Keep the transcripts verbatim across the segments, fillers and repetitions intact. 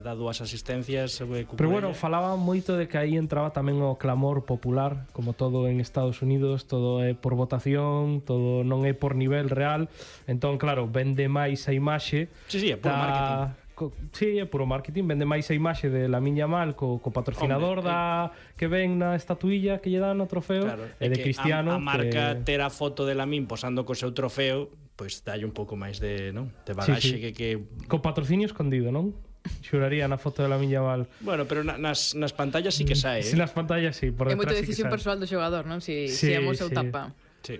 dá dúas asistencias. Pero bueno, falaba moito de que aí entraba tamén o clamor popular, como todo en Estados Unidos, todo é por votación, todo non é por nivel real. Entón, claro, vende máis a imaxe. Sí, sí, é puro da... marketing. Co... Sí, é puro marketing, vende máis a imaxe de Lamine Yamal co, co patrocinador. Hombre, da eh... que ven na estatuilla que lle dan o trofeo, claro, e de Cristiano. A, a marca que... ter a foto de Lamine posando co seu trofeo, pois pues, dalle un pouco máis de, non? De bagaxe. Sí, sí. que, que... Co patrocinio escondido, non? Xuraría na foto de Lamine Yamal. Bueno, pero na, nas, nas pantallas sí que sae, eh? Sí, nas pantallas sí, por detrás. É moita sí decisión persoal do xogador, non? Si, sí, si é mo seu sí. tapa. Sí.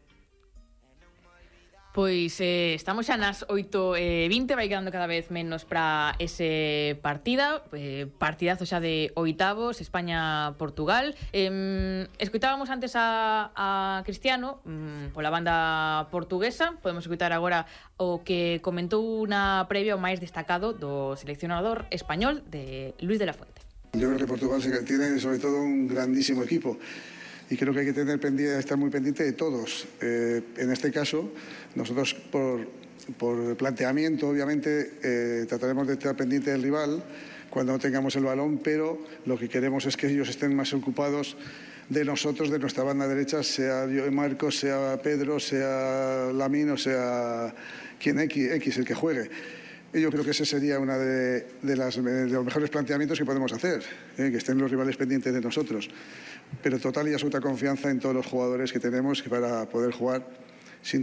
Pois eh, estamos xa nas oito e vinte, vai quedando cada vez menos para ese partida, eh, partidazo xa de oitavos, España-Portugal. Eh, escutábamos antes a, a Cristiano mm, pola banda portuguesa, podemos escutar agora o que comentou na previa o máis destacado do seleccionador español, de Luis de la Fuente. Yo creo que Portugal tiene sobre todo un grandísimo equipo. Y creo que hay que tener pendiente, estar muy pendiente de todos. Eh, en este caso, nosotros por, por planteamiento, obviamente, eh, trataremos de estar pendiente del rival cuando no tengamos el balón, pero lo que queremos es que ellos estén más ocupados de nosotros, de nuestra banda derecha, sea yo, Marcos, sea Pedro, sea Lamine, o sea quien X, X el que juegue. Yo creo que ese sería uno de, de, las, de los mejores planteamientos que podemos hacer, ¿eh? Que estén los rivales pendientes de nosotros. Pero total y absoluta confianza en todos los jugadores que tenemos para poder jugar sin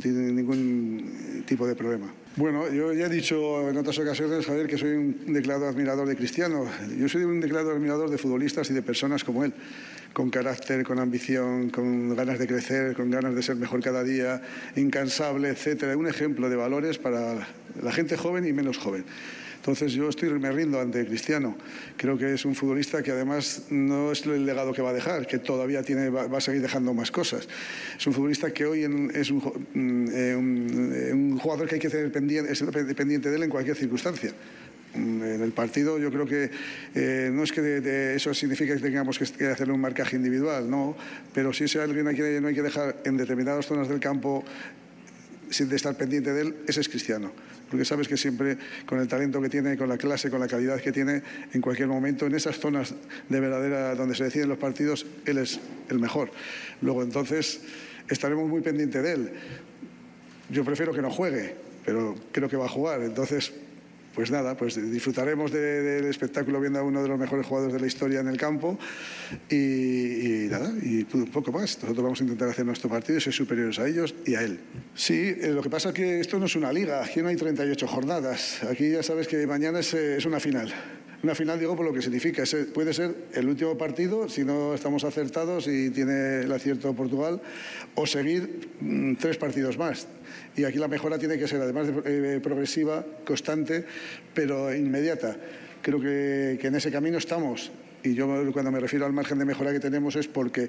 ningún tipo de problema. Bueno, yo ya he dicho en otras ocasiones, Javier, que soy un declarado admirador de Cristiano. Yo soy un declarado admirador de futbolistas y de personas como él, con carácter, con ambición, con ganas de crecer, con ganas de ser mejor cada día, incansable, etcétera. Un ejemplo de valores para la gente joven y menos joven. Entonces yo estoy, me rindo ante Cristiano. Creo que es un futbolista que además no es el legado que va a dejar, que todavía tiene, va, va a seguir dejando más cosas. Es un futbolista que hoy en, es un, eh, un, eh, un jugador que hay que tener pendiente, es pendiente de él en cualquier circunstancia. En el partido yo creo que eh, no es que de, de eso significa que tengamos que, que hacer un marcaje individual, no, pero si es alguien a quien no hay que dejar en determinadas zonas del campo sin de estar pendiente de él, ese es Cristiano. Porque sabes que siempre, con el talento que tiene, con la clase, con la calidad que tiene, en cualquier momento, en esas zonas de verdadera donde se deciden los partidos, él es el mejor. Luego, entonces, estaremos muy pendientes de él. Yo prefiero que no juegue, pero creo que va a jugar. Entonces, pues nada, pues disfrutaremos de, de, del espectáculo viendo a uno de los mejores jugadores de la historia en el campo y, y nada, y un poco más. Nosotros vamos a intentar hacer nuestro partido y ser superiores a ellos y a él. Sí, eh, lo que pasa es que esto no es una liga, aquí no hay treinta y ocho jornadas, aquí ya sabes que mañana es, es una final. Una final, digo, por lo que significa. Ese puede ser el último partido, si no estamos acertados y tiene el acierto Portugal, o seguir mmm, tres partidos más. Y aquí la mejora tiene que ser, además de eh, progresiva, constante, pero inmediata. Creo que, que en ese camino estamos. Y yo, cuando me refiero al margen de mejora que tenemos, es porque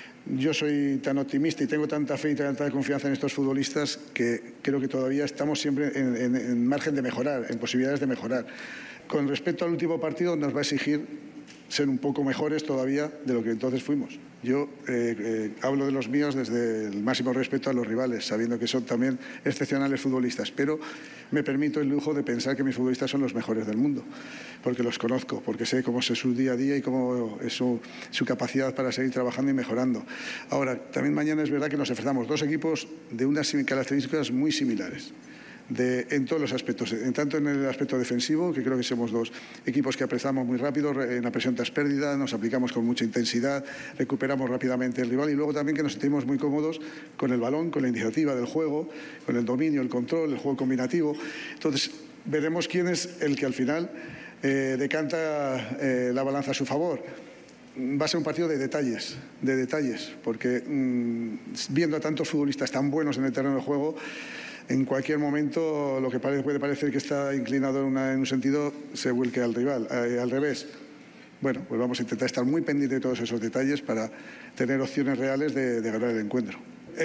yo soy tan optimista y tengo tanta fe y tanta confianza en estos futbolistas que creo que todavía estamos siempre en, en, en margen de mejorar, en posibilidades de mejorar. Con respecto al último partido, nos va a exigir ser un poco mejores todavía de lo que entonces fuimos. Yo eh, eh, hablo de los míos desde el máximo respeto a los rivales, sabiendo que son también excepcionales futbolistas, pero me permito el lujo de pensar que mis futbolistas son los mejores del mundo, porque los conozco, porque sé cómo es su día a día y cómo es su, su capacidad para seguir trabajando y mejorando. Ahora, también mañana es verdad que nos enfrentamos dos equipos de unas características muy similares. De, en todos los aspectos, en tanto en el aspecto defensivo, que creo que somos dos equipos que apresamos muy rápido, en la presión tras pérdida, nos aplicamos con mucha intensidad, recuperamos rápidamente el rival y luego también que nos sentimos muy cómodos con el balón, con la iniciativa del juego, con el dominio, el control, el juego combinativo. Entonces veremos quién es el que al final eh, decanta eh, la balanza a su favor. Va a ser un partido de detalles, de detalles, porque mmm, viendo a tantos futbolistas tan buenos en el terreno de juego, en cualquier momento lo que parece, puede parecer que está inclinado en, una, en un sentido se vuelque al rival, eh, al revés. Bueno, pues vamos a intentar estar muy pendientes de todos esos detalles para tener opciones reales de, de ganar el encuentro.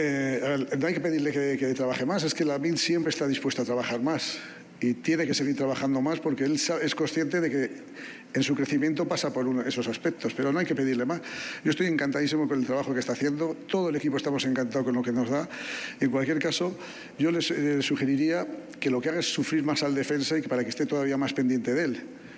Eh, no hay que pedirle que, que trabaje más, es que Lamine siempre está dispuesto a trabajar más y tiene que seguir trabajando más porque él es consciente de que en su crecimiento pasa por uno, esos aspectos, pero no hay que pedirle más. Yo estoy encantadísimo con el trabajo que está haciendo, todo el equipo estamos encantados con lo que nos da. En cualquier caso, yo les, les sugeriría que lo que haga es sufrir más al defensa y que para que esté todavía más pendiente de él.